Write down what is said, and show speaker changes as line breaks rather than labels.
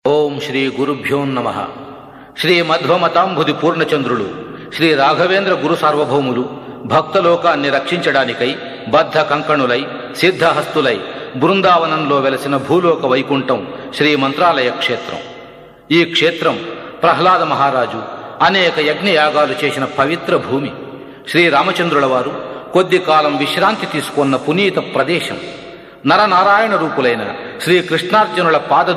ఓం శ్రీ గురుభ్యో నమః. శ్రీ మధ్వమతాంబుది పూర్ణచంద్రులు శ్రీ రాఘవేంద్ర గురు సార్వభౌములు భక్తలోకాన్ని రక్షించడానికై బద్ధ కంకణులై సిద్ధహస్తులై బృందావనంలో వెలసిన భూలోక వైకుంఠం శ్రీ మంత్రాలయ క్షేత్రం. ఈ క్షేత్రం ప్రహ్లాద మహారాజు అనేక యజ్ఞయాగాలు చేసిన పవిత్ర భూమి. శ్రీరామచంద్రుల వారు కొద్ది కాలం విశ్రాంతి తీసుకున్న పునీత ప్రదేశం. నరనారాయణ రూపులైన శ్రీకృష్ణార్జునుల పాద